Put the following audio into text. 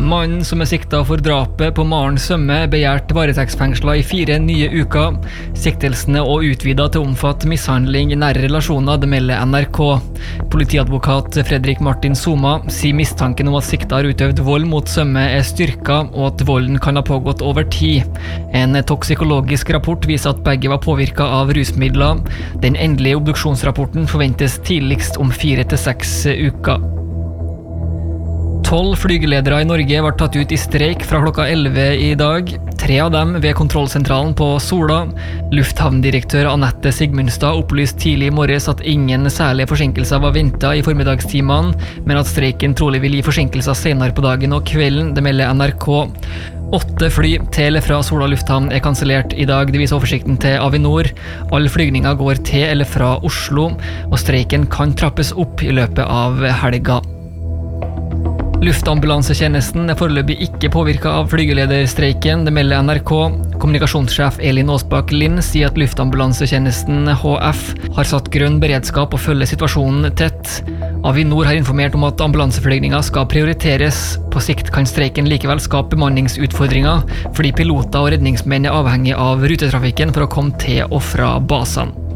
Mannen som siktet for drapet på Maren Sømme begjært varetektsfengslet i 4 nye uker. Siktelsene og utvidet til å omfatte mishandling i nære relasjoner, det melder NRK. Politiadvokat Fredrik Martin Soma sier mistanken om at siktet har utøvd vold mot Sømme styrket, og at volden kan ha pågått over tid. En toksikologisk rapport viser at begge var påvirket av rusmidler. Den endelige obduksjonsrapporten forventes tidligst om 4 til 6 uker. 12 flygeledere i Norge var tatt ut i streik fra klokka 11 i dag. 3 av dem ved kontrollsentralen på Sola. Lufthavndirektør Anette Sigmundstad opplyste tidlig i morges at ingen særlige forsinkelser var ventet i formiddagstimene, men at streiken trolig vil gi forsinkelser senere på dagen og kvelden, det melder NRK. 8 fly til eller fra Sola lufthavn kansellert i dag, det viser oversikten til Avinor. Alle flygninger går til eller fra Oslo, og streiken kan trappes opp i løpet av helga. Luftambulansetjenesten foreløpig ikke påvirket av flygelederstreiken, det melder NRK. Kommunikasjonssjef Elin Aasbakk Lind sier at luftambulansetjenesten HF har satt grønn beredskap og følger situasjonen tett. Avinor har informert om at ambulanseflygninger skal prioriteres. På sikt kan streiken likevel skape bemanningsutfordringer, fordi piloter og redningsmenn avhengig av rutetrafikken for å komme til og fra basene.